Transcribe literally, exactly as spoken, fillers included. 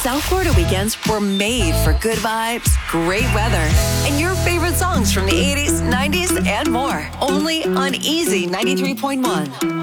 South Florida weekends were made for good vibes, great weather, and your favorite songs from the eighties, nineties, and more. Only on Easy ninety-three point one.